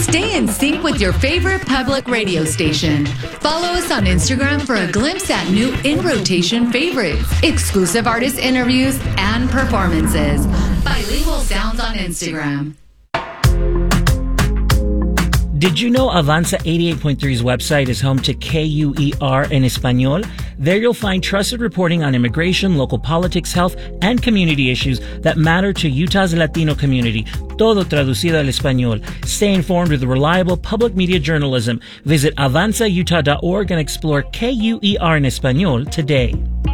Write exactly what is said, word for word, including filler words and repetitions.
Stay in sync with your favorite public radio station. Follow us on Instagram for a glimpse at new in-rotation favorites, exclusive artist interviews, and performances. Bilingual Sounds on Instagram. Did you know Avanza eighty-eight point three's website is home to K U E R in Espanol? There you'll find trusted reporting on immigration, local politics, health, and community issues that matter to Utah's Latino community. Todo traducido al español. Stay informed with reliable public media journalism. Visit avanza utah dot org and explore K U E R in Espanol today.